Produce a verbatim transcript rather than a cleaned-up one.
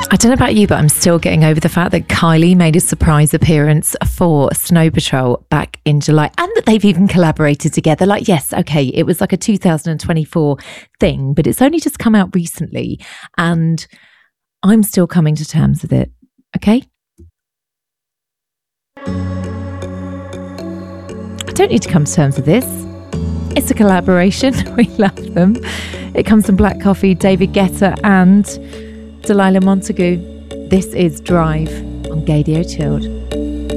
I don't know about you, but I'm still getting over the fact that Kylie made a surprise appearance for Snow Patrol back in July, and that they've even collaborated together. Like, yes, okay, it was like a two thousand twenty-four thing, but it's only just come out recently, and I'm still coming to terms with it. Okay? I don't need to come to terms with this. It's a collaboration. We love them. It comes from Black Coffee, David Guetta and Delilah Montagu. This is Drive on Gadio Chilled.